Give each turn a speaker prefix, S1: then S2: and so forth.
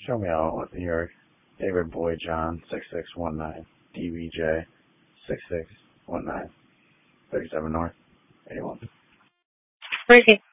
S1: Show me out with New York. David Boyd John, 6619. DBJ, 6619. 37 North, 81.
S2: Breaking.